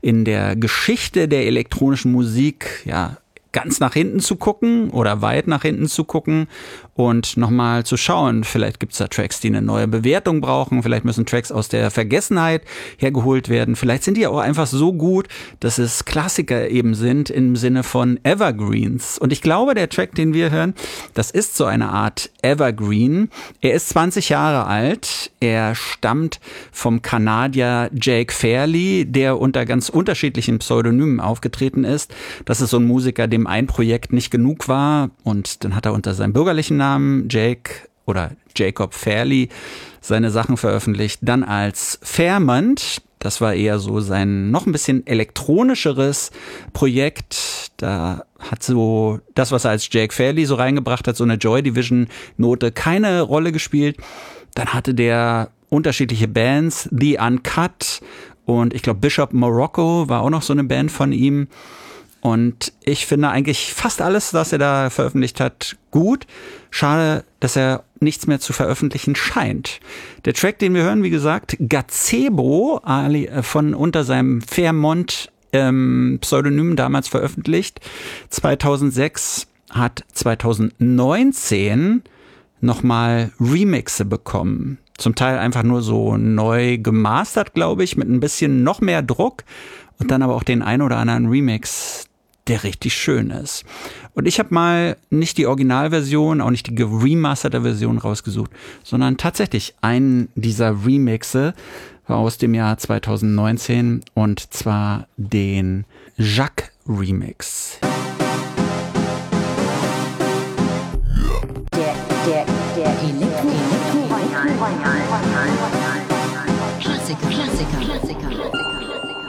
in der Geschichte der elektronischen Musik, ja, ganz nach hinten zu gucken oder weit nach hinten zu gucken und nochmal zu schauen. Vielleicht gibt es da Tracks, die eine neue Bewertung brauchen. Vielleicht müssen Tracks aus der Vergessenheit hergeholt werden. Vielleicht sind die auch einfach so gut, dass es Klassiker eben sind im Sinne von Evergreens. Und ich glaube, der Track, den wir hören, das ist so eine Art Evergreen. Er ist 20 Jahre alt. Er stammt vom Kanadier Jake Fairley, der unter ganz unterschiedlichen Pseudonymen aufgetreten ist. Das ist so ein Musiker, dem ein Projekt nicht genug war und dann hat er unter seinem bürgerlichen Namen Jake oder Jacob Fairley seine Sachen veröffentlicht. Dann als Fairmont, das war eher so sein noch ein bisschen elektronischeres Projekt. Da hat so das, was er als Jake Fairley so reingebracht hat, so eine Joy Division Note, keine Rolle gespielt. Dann hatte der unterschiedliche Bands, The Uncut und ich glaube Bishop Morocco war auch noch so eine Band von ihm. Und ich finde eigentlich fast alles, was er da veröffentlicht hat, gut. Schade, dass er nichts mehr zu veröffentlichen scheint. Der Track, den wir hören, wie gesagt, Gazebo, von unter seinem Fairmont Pseudonym damals veröffentlicht. 2006, hat 2019 nochmal Remixe bekommen. Zum Teil einfach nur so neu gemastert, glaube ich, mit ein bisschen noch mehr Druck. Und dann aber auch den ein oder anderen Remix, der richtig schön ist. Und ich habe mal nicht die Originalversion, auch nicht die geremasterte Version rausgesucht, sondern tatsächlich einen dieser Remixe war aus dem Jahr 2019 und zwar den Jacques Remix. Der Klassiker.